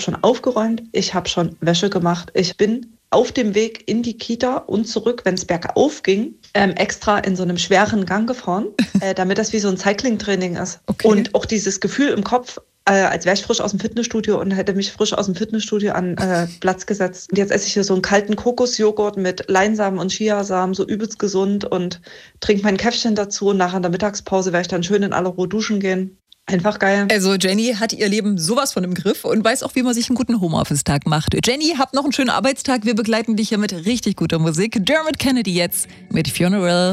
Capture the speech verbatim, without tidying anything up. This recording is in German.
schon aufgeräumt, ich habe schon Wäsche gemacht. Ich bin auf dem Weg in die Kita und zurück, wenn es bergauf ging, ähm, extra in so einem schweren Gang gefahren, äh, damit das wie so ein Cycling-Training ist. Okay. Und auch dieses Gefühl im Kopf, äh, als wäre ich frisch aus dem Fitnessstudio und hätte mich frisch aus dem Fitnessstudio an äh, Platz gesetzt. Und jetzt esse ich hier so einen kalten Kokosjoghurt mit Leinsamen und Chiasamen, so übelst gesund, und trinke mein Käffchen dazu. Und nachher in der Mittagspause werde ich dann schön in aller Ruhe duschen gehen. Einfach geil. Also Jenny hat ihr Leben sowas von im Griff und weiß auch, wie man sich einen guten Homeoffice-Tag macht. Jenny, habt noch einen schönen Arbeitstag. Wir begleiten dich hier mit richtig guter Musik. Dermot Kennedy jetzt mit Funeral.